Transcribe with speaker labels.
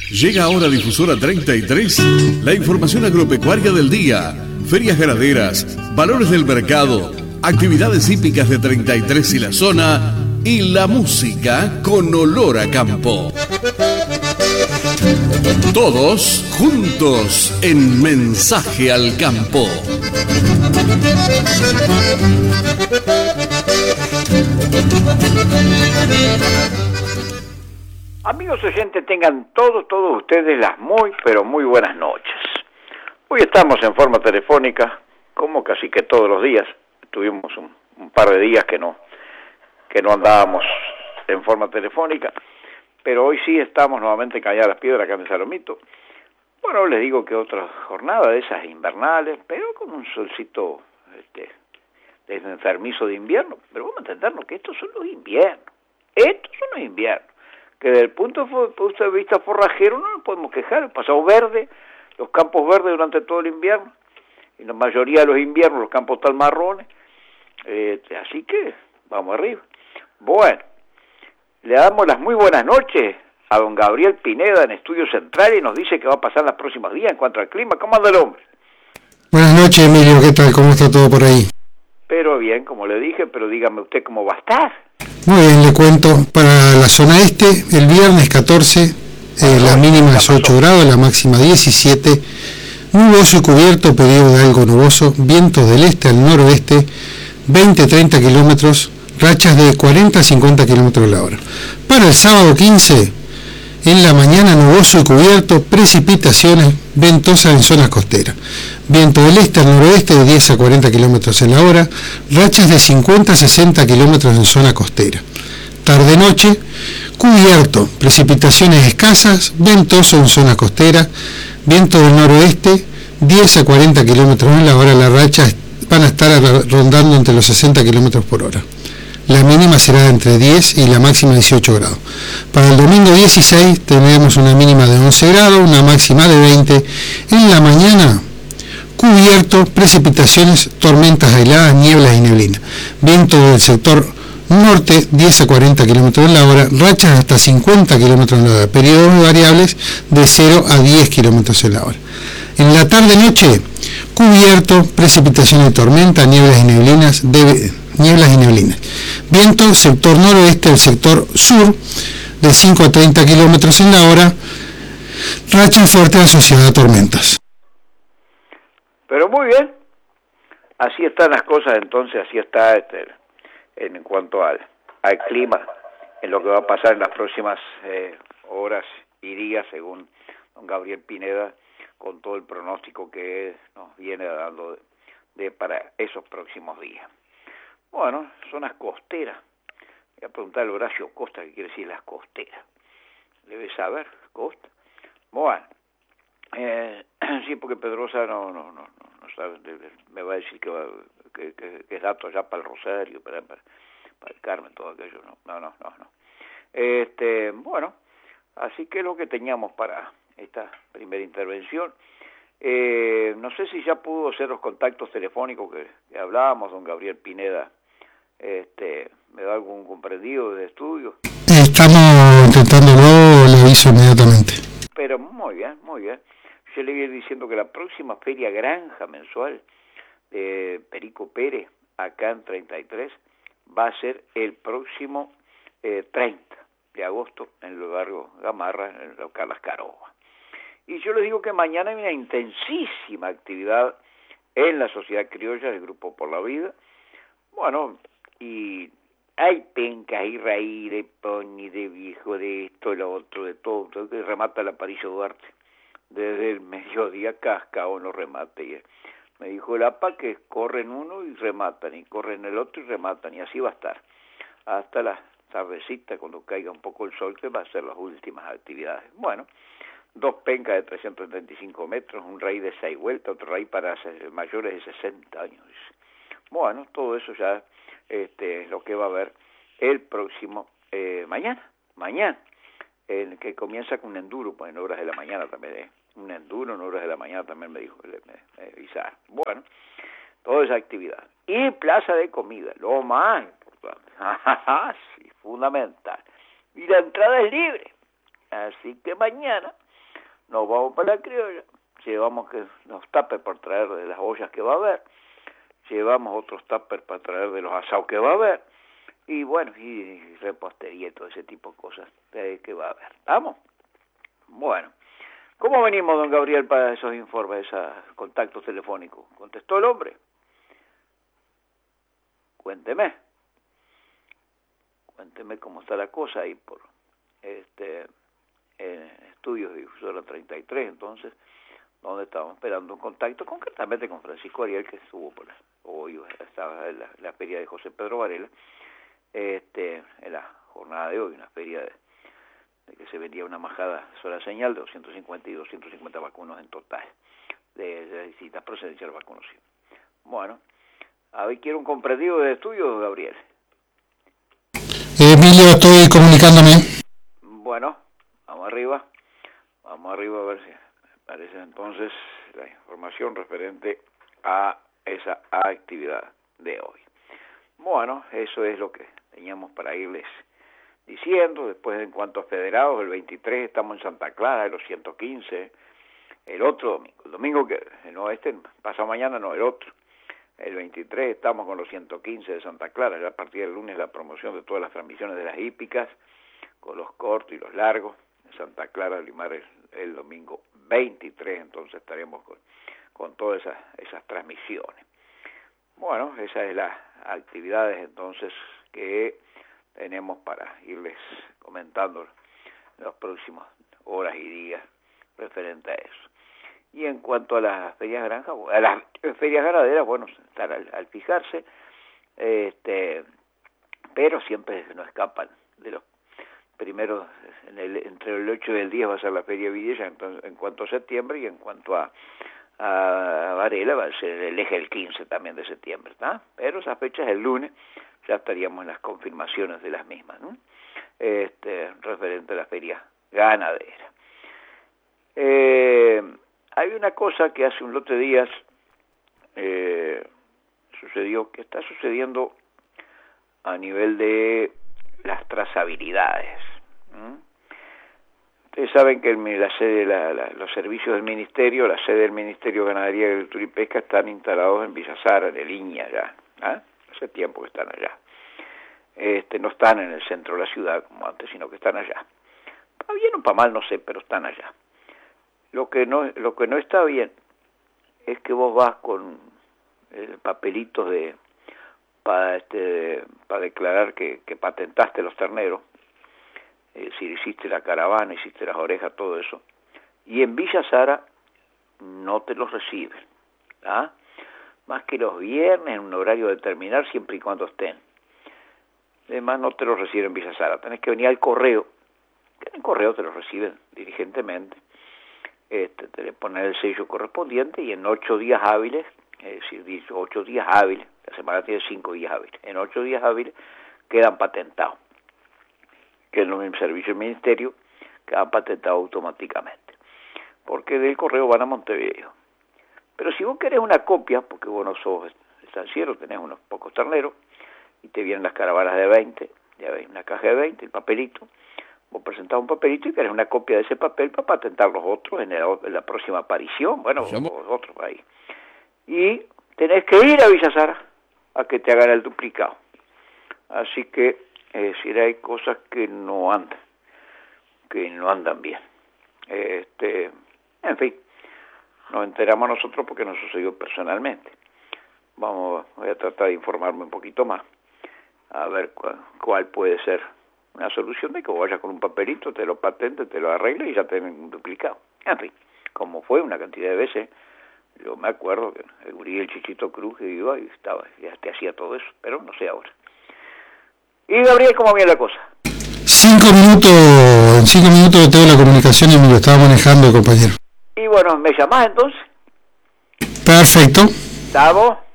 Speaker 1: Llega ahora a Difusora 33 la información agropecuaria del día, ferias ganaderas, valores del mercado, actividades hípicas de 33 y la zona y la música con olor a campo. Todos juntos en Mensaje al Campo.
Speaker 2: Amigos oyentes, tengan todos ustedes las muy, pero muy buenas noches. Hoy estamos en forma telefónica, como casi que todos los días. Tuvimos un par de días que no andábamos en forma telefónica, pero hoy sí estamos nuevamente en Cañada Las Piedras, acá en Salomito. Bueno, les digo que otra jornada de esas invernales, pero con un solcito desde enfermizo de invierno. Pero vamos a entendernos que estos son los inviernos. Que desde el punto de vista forrajero no nos podemos quejar. El pasado verde, los campos verdes durante todo el invierno, y la mayoría de los inviernos los campos están marrones. Así que vamos arriba. Bueno, le damos las muy buenas noches a don Gabriel Pineda en Estudio Central y nos dice que va a pasar los próximos días en cuanto al clima. ¿Cómo anda el hombre?
Speaker 3: Buenas noches, Emilio, ¿qué tal? ¿Cómo está todo por ahí?
Speaker 2: Pero bien, como le dije, pero dígame usted cómo va a estar.
Speaker 3: Muy bien, le cuento, para la zona este, el viernes 14, la mínima es 8 grados, la máxima 17, nuboso y cubierto, periodo de algo nuboso, vientos del este al noroeste, 20-30 kilómetros, rachas de 40-50 kilómetros la hora. Para el sábado 15, en la mañana nuboso y cubierto, precipitaciones ventosas en zonas costeras. Viento del este al noroeste de 10 a 40 kilómetros en la hora, rachas de 50 a 60 kilómetros en zona costera. Tarde-noche, cubierto, precipitaciones escasas, ventoso en zona costera, viento del noroeste, 10 a 40 kilómetros en la hora, las rachas van a estar rondando entre los 60 kilómetros por hora. La mínima será entre 10 y la máxima 18 grados. Para el domingo 16 tendremos una mínima de 11 grados, una máxima de 20. En la mañana, cubierto, precipitaciones, tormentas aisladas, nieblas y neblina. Viento del sector norte, 10 a 40 kilómetros en la hora, rachas hasta 50 kilómetros en la hora, periodos variables de 0 a 10 kilómetros en la hora. En la tarde-noche, cubierto, precipitaciones y tormentas, nieblas y neblinas, Viento sector noroeste al sector sur de 5 a 30 kilómetros en la hora, rachas fuertes asociadas a tormentas.
Speaker 2: Pero muy bien, así están las cosas entonces, así está en cuanto al clima, en lo que va a pasar en las próximas horas y días, según don Gabriel Pineda, con todo el pronóstico que nos viene dando para esos próximos días. Bueno, zonas costeras. Voy a preguntarle a Horacio Costa qué quiere decir las costeras. Debe saber, Costa. Bueno, sí, porque Pedrosa no sabe, me va a decir que es dato allá para el Rosario, para el Carmen, todo aquello. No. Bueno, así que es lo que teníamos para esta primera intervención. No sé si ya pudo hacer los contactos telefónicos que hablábamos, don Gabriel Pineda. ¿Me da algún comprendido de estudio?
Speaker 3: Estamos intentándolo, le aviso inmediatamente.
Speaker 2: Pero muy bien. Yo le voy a ir diciendo que la próxima feria granja mensual de Perico Pérez, acá en 33, va a ser el próximo 30 de agosto en el barrio Gamarra, en el local Las Caroas. Y yo les digo que mañana hay una intensísima actividad en la Sociedad Criolla del Grupo Por la Vida. Bueno, y hay pencas y raíz de pony, de viejo, de esto, de lo otro, de todo que remata la Aparicio Duarte. Desde el mediodía cascao no remata. Y me dijo el APA que corren uno y rematan, y corren el otro y rematan, y así va a estar. Hasta la tardecita, cuando caiga un poco el sol, que va a ser las últimas actividades. Bueno, 2 pencas de 335 metros, un raíz de 6 vueltas, otro raíz para mayores de 60 años. Bueno, todo eso ya es lo que va a haber el próximo mañana, que comienza con un enduro, pues en horas de la mañana también, un enduro en horas de la mañana también me dijo, me avisaron. Bueno, toda esa actividad. Y plaza de comida, lo más importante, sí, fundamental. Y la entrada es libre, así que mañana nos vamos para la criolla, llevamos que los tuppers para traer de las ollas que va a haber, llevamos otros tuppers para traer de los asados que va a haber, y bueno, y repostería y todo ese tipo de cosas que va a haber. ¿Vamos? Bueno, ¿cómo venimos, don Gabriel, para esos informes, esos contactos telefónicos? ¿Contestó el hombre? Cuénteme cómo está la cosa ahí por Estudios de Difusora 33, entonces, donde estamos esperando un contacto concretamente con Francisco Ariel, que estuvo por hoy, estaba en la feria de José Pedro Varela, en la jornada de hoy, una feria de que se vendía una majada sola señal de 250 y 250 vacunos en total, de distintas procedencias de vacunación. Bueno, a ver, quiero un comprendido de estudios, Gabriel.
Speaker 3: Emilio, estoy comunicándome.
Speaker 2: Bueno, vamos arriba a ver si me parece entonces la información referente a esa actividad de hoy. Bueno, eso es lo que teníamos para irles diciendo. Después, en cuanto a federados, el 23 estamos en Santa Clara, de los 115, el otro domingo, el domingo que, no pasado mañana, no, el otro. El 23 estamos con los 115 de Santa Clara, ya a partir del lunes la promoción de todas las transmisiones de las hípicas, con los cortos y los largos. En Santa Clara, Limar, el domingo 23, entonces estaremos con todas esas transmisiones. Bueno, esas es las actividades entonces que tenemos para irles comentando en las próximas horas y días referente a eso. Y en cuanto a las ferias granjas, a las ferias ganaderas, bueno, están al fijarse, pero siempre no escapan de los primeros, entre el 8 y el 10 va a ser la feria Villella, entonces, en cuanto a septiembre, y en cuanto a Varela va a ser el eje el 15 también de septiembre, ¿tá? Pero esas fechas el lunes ya estaríamos en las confirmaciones de las mismas, ¿no? Referente a la feria ganadera. Hay una cosa que hace un lote de días sucedió, que está sucediendo a nivel de las trazabilidades. Ustedes saben que la sede, los servicios del Ministerio, la sede del Ministerio de Ganadería, Agricultura y Pesca están instalados en Villa Sara, de Línea, ya. Hace tiempo que están allá. No están en el centro de la ciudad como antes, sino que están allá. Para bien o para mal, no sé, pero están allá. Lo que no está bien es que vos vas con papelitos para declarar que patentaste los terneros, si hiciste la caravana, hiciste las orejas, todo eso, y en Villa Sara no te los reciben, más que los viernes en un horario determinado, siempre y cuando estén. Además no te los reciben en Villa Sara, tenés que venir al correo, que en el correo te los reciben diligentemente, te le ponen el sello correspondiente y en 8 días hábiles, es decir, 8 días hábiles, la semana tiene 5 días hábiles, en 8 días hábiles quedan patentados, que en el servicio del Ministerio quedan patentados automáticamente, porque del correo van a Montevideo. Pero si vos querés una copia, porque vos no sos estanciero, tenés unos pocos terneros, y te vienen las caravanas de 20, ya ves, una caja de 20, el papelito, vos presentás un papelito y querés una copia de ese papel para patentar los otros en la próxima aparición, bueno, los otros ahí. Y tenés que ir a Villa Sara a que te hagan el duplicado. Así que, si hay cosas que no andan bien. En fin, nos enteramos nosotros porque nos sucedió personalmente. Voy a tratar de informarme un poquito más, a ver cuál puede ser una solución de que vayas con un papelito, te lo patentes, te lo arregles y ya tenés un duplicado. En fin, como fue una cantidad de veces, yo me acuerdo que el gurí, el Chichito Cruz, que iba y ya te hacía todo eso, pero no sé ahora. Y Gabriel, ¿cómo viene la cosa?
Speaker 3: 5 minutos, en 5 minutos tengo la comunicación y me lo estaba manejando, compañero.
Speaker 2: Y bueno, ¿me llamás entonces?
Speaker 3: Perfecto.
Speaker 2: ¿Estamos?